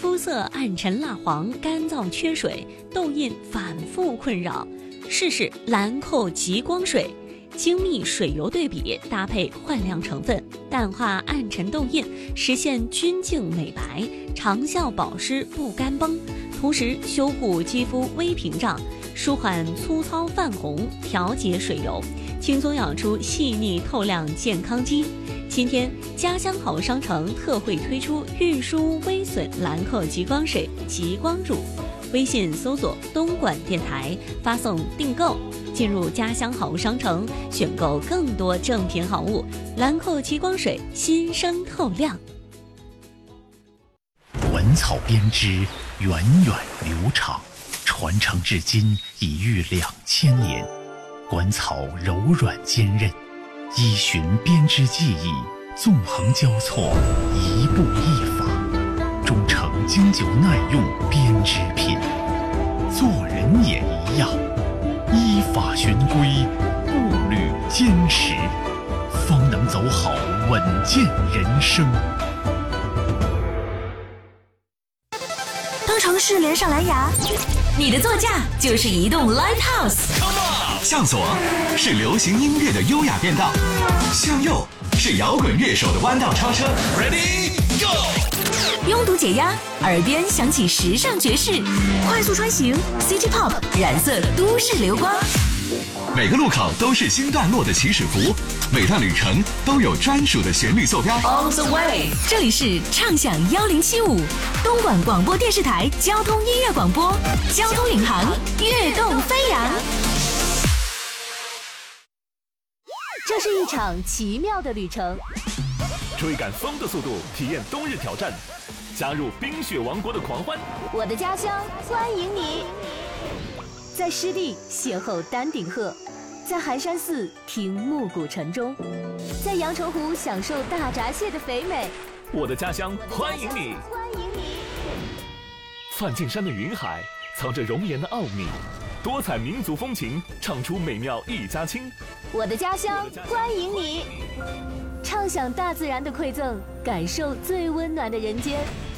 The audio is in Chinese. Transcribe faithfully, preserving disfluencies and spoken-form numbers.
肤色暗沉蜡黄、干燥缺水、痘印反复困扰，试试兰蔻极光水。精密水油对比，搭配焕亮成分，淡化暗沉痘印，实现均净美白，长效保湿不干崩，同时修护肌肤微屏障，舒缓粗糙泛红，调节水油，轻松养出细腻透亮健康肌。今天家乡好商城特惠推出运输微损兰蔻极光水极光乳，微信搜索东莞电台，发送订购，进入家乡好商城，选购更多正品好物。兰蔻极光水，新生透亮。 文草编织源远流长，传承至今已逾两千年。馆草柔软坚韧，依循编织技艺，纵横交错，一步一法，终成经久耐用编织品。做人也一样，依法循规，步履坚持，方能走好稳健人生。 当城市连上蓝牙， 你的座驾就是移动 Live House。 向左是流行音乐的优雅变道，向右是摇滚乐手的弯道超车。Ready go！ 拥堵解压，耳边响起时尚爵士， 快速穿行 City Pop 染色都市流光。 每个路口都是新段落的起始符，每段旅程都有专属的旋律坐标。 On the way， 这里是畅享一零七五，东莞广播电视台交通音乐广播，交通领航，跃动飞扬。 这是一场奇妙的旅程， 追赶风的速度，体验冬日挑战，加入冰雪王国的狂欢。 我的家乡欢迎你，在湿地邂逅丹顶鹤，在寒山寺听暮鼓晨钟，在阳澄湖享受大闸蟹的肥美。 我的家乡欢迎你， 欢迎你。 梵净山的云海藏着容颜的奥秘，多彩民族风情，唱出美妙一家亲。 我的家乡欢迎你，畅享大自然的馈赠，感受最温暖的人间。